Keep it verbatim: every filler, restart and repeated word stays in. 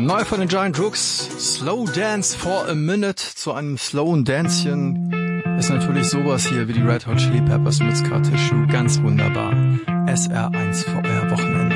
Neu von den Giant Rooks, Slow Dance for a Minute. Zu einem slowen Dancechen ist natürlich sowas hier wie die Red Hot Chili Peppers mit Scar Tissue ganz wunderbar. S R eins für euer Wochenende.